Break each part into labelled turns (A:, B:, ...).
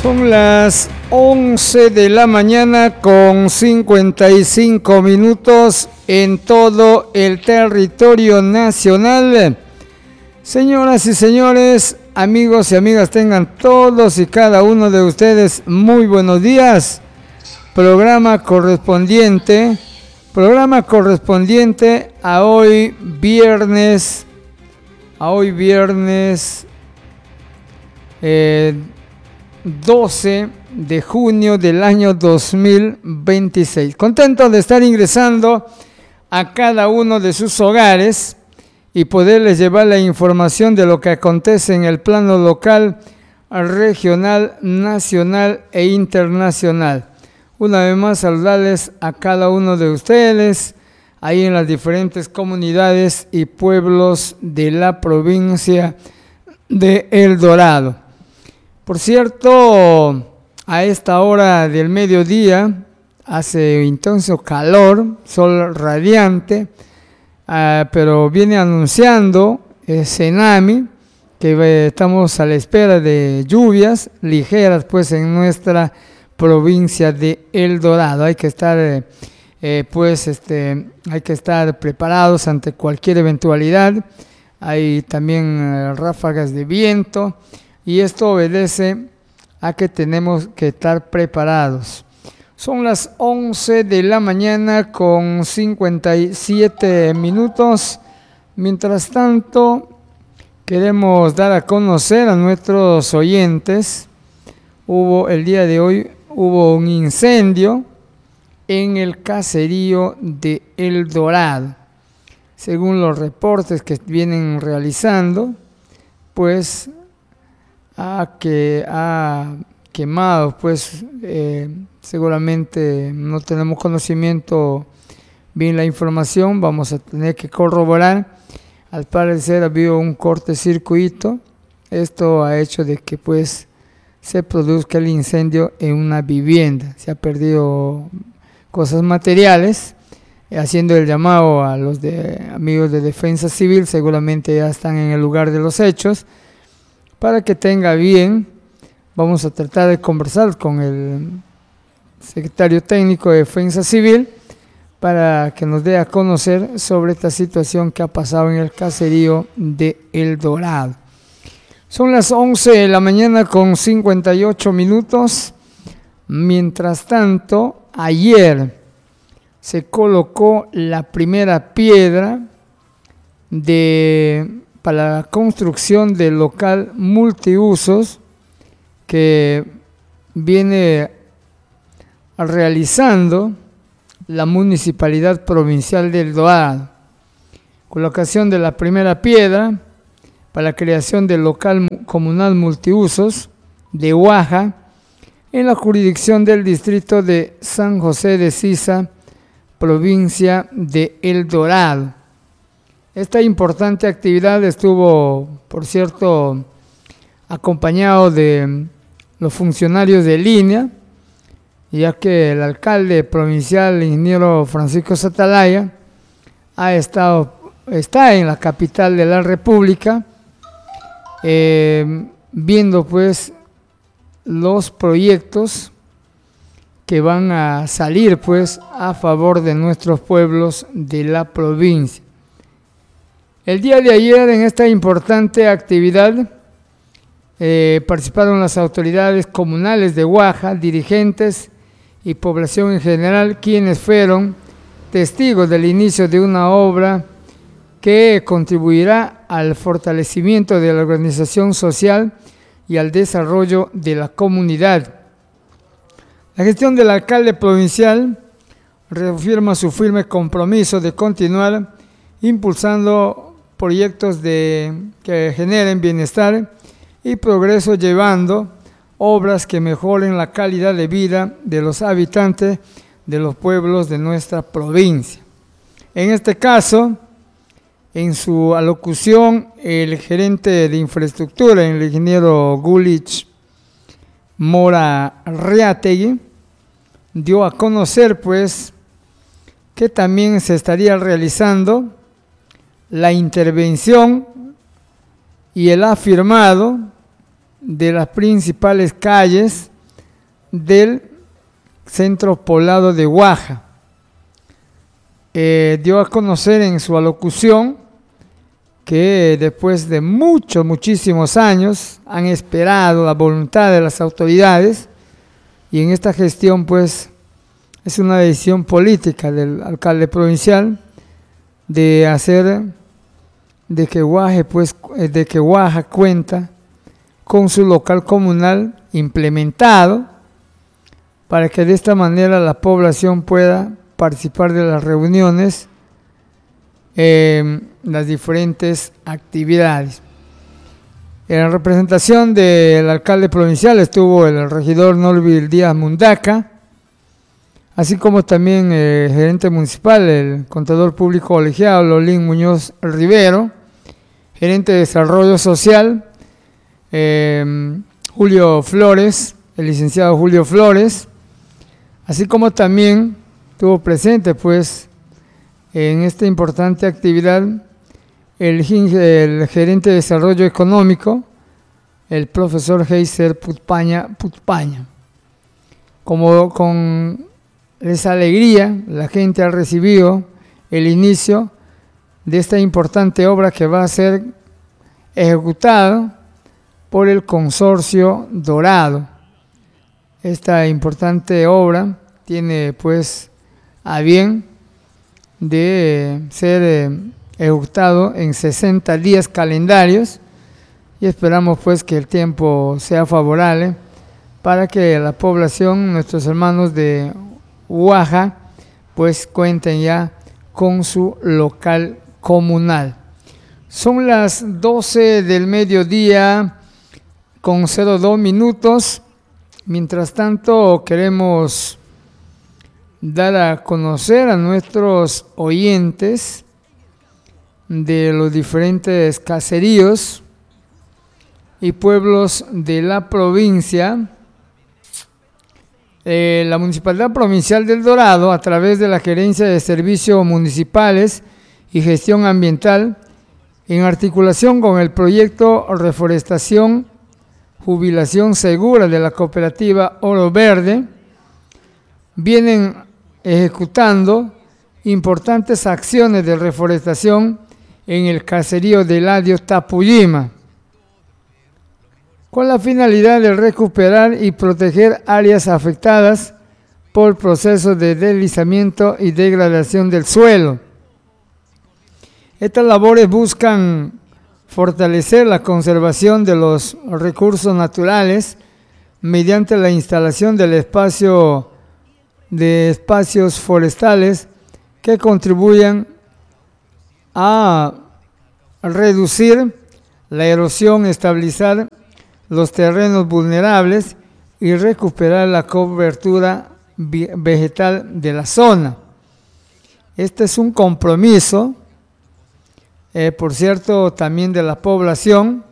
A: Son las 11 de la mañana con 55 minutos en todo el territorio nacional. Señoras y señores, amigos y amigas, tengan todos y cada uno de ustedes muy buenos días. Programa correspondiente a hoy viernes 12 de junio del año 2026. Contento de estar ingresando a cada uno de sus hogares y poderles llevar la información de lo que acontece en el plano local, regional, nacional e internacional. Una vez más, saludarles a cada uno de ustedes ahí en las diferentes comunidades y pueblos de la provincia de El Dorado. Por cierto, a esta hora del mediodía hace intenso calor, sol radiante, pero viene anunciando Senami que estamos a la espera de lluvias ligeras pues en nuestra provincia de El Dorado. Hay que estar hay que estar preparados ante cualquier eventualidad. Hay también ráfagas de viento. Y esto obedece a que tenemos que estar preparados. Son las 11 de la mañana con 57 minutos. Mientras tanto, queremos dar a conocer a nuestros oyentes. El día de hoy hubo un incendio en el caserío de El Dorado. Según los reportes que vienen realizando, pues ha quemado, pues seguramente no tenemos conocimiento bien la información, vamos a tener que corroborar. Al parecer ha habido un cortocircuito, esto ha hecho de que pues se produzca el incendio en una vivienda, se ha perdido cosas materiales, haciendo el llamado a los amigos de Defensa Civil, seguramente ya están en el lugar de los hechos. Para que tenga bien, vamos a tratar de conversar con el secretario técnico de Defensa Civil para que nos dé a conocer sobre esta situación que ha pasado en el caserío de El Dorado. Son las 11 de la mañana con 58 minutos. Mientras tanto, ayer se colocó la primera piedra para la construcción del local multiusos que viene realizando la Municipalidad Provincial de El Dorado. Colocación de la primera piedra para la creación del local comunal multiusos de Huaja en la jurisdicción del distrito de San José de Sisa, provincia de El Dorado. Esta importante actividad estuvo, por cierto, acompañado de los funcionarios de línea, ya que el alcalde provincial, el ingeniero Francisco Satalaya, está en la capital de la República, viendo pues los proyectos que van a salir pues a favor de nuestros pueblos de la provincia. El día de ayer en esta importante actividad participaron las autoridades comunales de Huaja, dirigentes y población en general, quienes fueron testigos del inicio de una obra que contribuirá al fortalecimiento de la organización social y al desarrollo de la comunidad. La gestión del alcalde provincial reafirma su firme compromiso de continuar impulsando proyectos que generen bienestar y progreso, llevando obras que mejoren la calidad de vida de los habitantes de los pueblos de nuestra provincia. En este caso, en su alocución, el gerente de infraestructura, el ingeniero Gulich Mora Reategui, dio a conocer pues que también se estaría realizando la intervención y el afirmado de las principales calles del centro poblado de Huaja. Dio a conocer en su alocución que después de muchísimos años han esperado la voluntad de las autoridades, y en esta gestión pues es una decisión política del alcalde provincial de hacer de que Huaja cuenta con su local comunal implementado, para que de esta manera la población pueda participar de las reuniones, las diferentes actividades. En representación del alcalde provincial estuvo el regidor Norville Díaz Mundaca, así como también el gerente municipal, el contador público colegiado Lolín Muñoz Rivero, gerente de desarrollo social Julio Flores, el licenciado Julio Flores, así como también estuvo presente pues en esta importante actividad el gerente de desarrollo económico, el profesor Heiser Putpaña. Como con esa alegría, la gente ha recibido el inicio de esta importante obra que va a ser ejecutada por el Consorcio Dorado. Esta importante obra tiene pues a bien de ser ejecutado en 60 días calendarios, y esperamos pues que el tiempo sea favorable para que la población, nuestros hermanos de Huaja, pues cuenten ya con su local comunal. Son las 12 del mediodía con 02 minutos. Mientras tanto, queremos dar a conocer a nuestros oyentes de los diferentes caseríos y pueblos de la provincia. La Municipalidad Provincial del Dorado, a través de la Gerencia de Servicios Municipales y Gestión Ambiental, en articulación con el proyecto Reforestación, Jubilación Segura de la cooperativa Oro Verde, vienen ejecutando importantes acciones de reforestación en el caserío de Eladio Tapuyima, con la finalidad de recuperar y proteger áreas afectadas por procesos de deslizamiento y degradación del suelo. Estas labores buscan fortalecer la conservación de los recursos naturales mediante la instalación de espacios forestales que contribuyan a reducir la erosión, estabilizar los terrenos vulnerables y recuperar la cobertura vegetal de la zona. Este es un compromiso, por cierto, también de la población,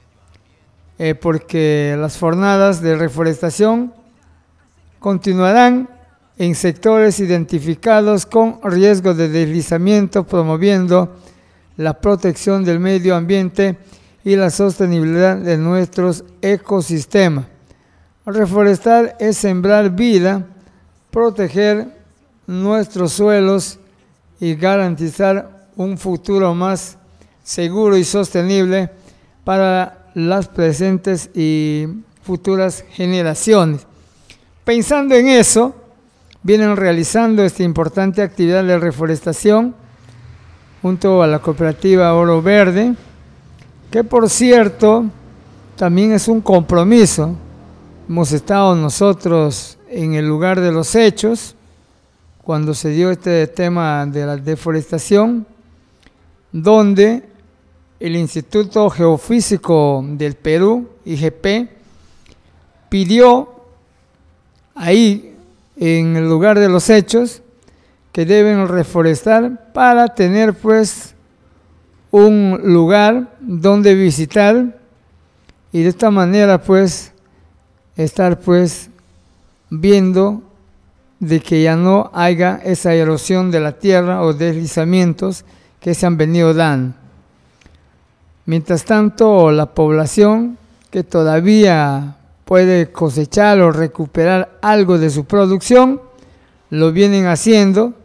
A: porque las jornadas de reforestación continuarán en sectores identificados con riesgo de deslizamiento, promoviendo la protección del medio ambiente y la sostenibilidad de nuestros ecosistemas. Reforestar es sembrar vida, proteger nuestros suelos y garantizar un futuro más seguro y sostenible para las presentes y futuras generaciones. Pensando en eso, vienen realizando esta importante actividad de reforestación junto a la cooperativa Oro Verde, que por cierto también es un compromiso. Hemos estado nosotros en el lugar de los hechos cuando se dio este tema de la deforestación, donde el Instituto Geofísico del Perú, IGP, pidió ahí en el lugar de los hechos que deben reforestar para tener pues un lugar donde visitar y de esta manera pues estar pues viendo de que ya no haya esa erosión de la tierra o deslizamientos que se han venido dando. Mientras tanto, la población que todavía puede cosechar o recuperar algo de su producción, lo vienen haciendo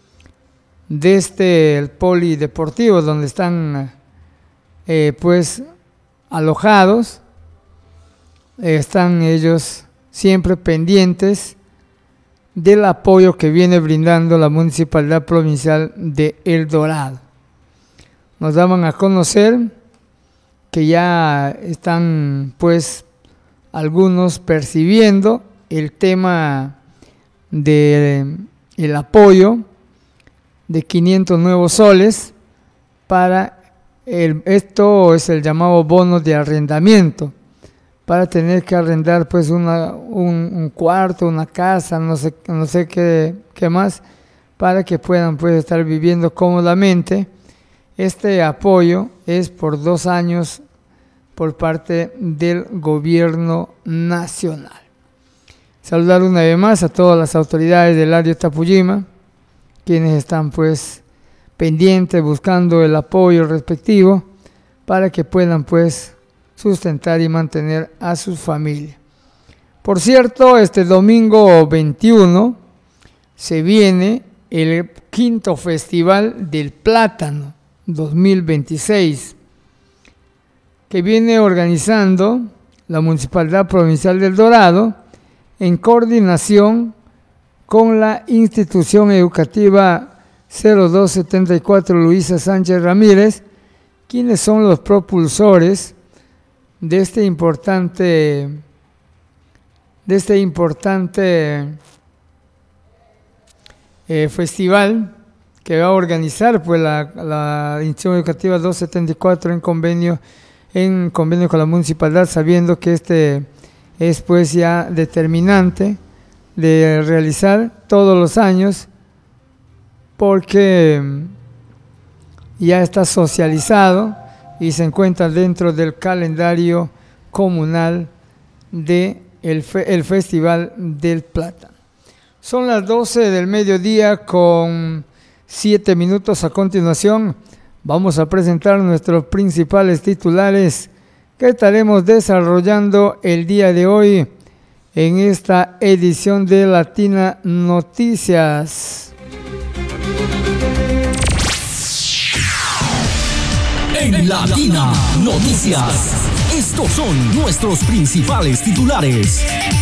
A: desde el polideportivo donde están pues alojados. Están ellos siempre pendientes del apoyo que viene brindando la Municipalidad Provincial de El Dorado. Nos daban a conocer que ya están pues algunos percibiendo el tema del apoyo de 500 nuevos soles para esto es el llamado bono de arrendamiento, para tener que arrendar pues un cuarto, una casa, no sé qué más, para que puedan pues estar viviendo cómodamente. Este apoyo es por 2 años por parte del gobierno nacional. Saludar una vez más a todas las autoridades del área de Tapuyima, quienes están pues pendientes buscando el apoyo respectivo para que puedan pues sustentar y mantener a sus familias. Por cierto, este domingo 21 se viene el 5º Festival del Plátano 2026, que viene organizando la Municipalidad Provincial del Dorado en coordinación con la institución educativa 0274 Luisa Sánchez Ramírez, quienes son los propulsores de este importante festival que va a organizar pues la institución educativa 274 en convenio con la municipalidad, sabiendo que este es pues ya determinante de realizar todos los años, porque ya está socializado y se encuentra dentro del calendario comunal del Festival del Plátano. Son las 12 del mediodía con 7 minutos. A continuación vamos a presentar nuestros principales titulares que estaremos desarrollando el día de hoy en esta edición de Latina Noticias.
B: En Latina Noticias, estos son nuestros principales titulares.